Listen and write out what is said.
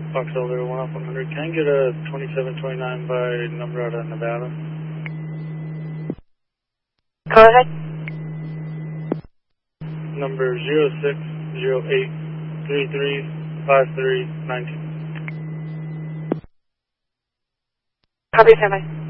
Fox Elder 1 off 100. Can I get a 2729 by number out of Nevada? Go ahead. Number 0608335319. Copy, standby.